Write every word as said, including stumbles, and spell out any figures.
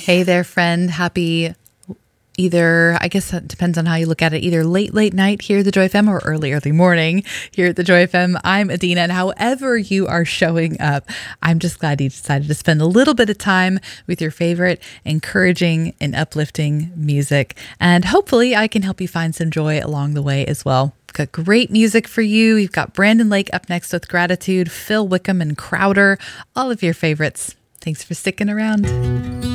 Hey there, friend. Happy either, I guess that depends on how you look at it, either late, late night here at the Joy F M or early, early morning here at the Joy F M. I'm Adina, and however you are showing up, I'm just glad you decided to spend a little bit of time with your favorite encouraging and uplifting music. And hopefully I can help you find some joy along the way as well. Got great music for you. You've got Brandon Lake up next with Gratitude, Phil Wickham and Crowder, all of your favorites. Thanks for sticking around.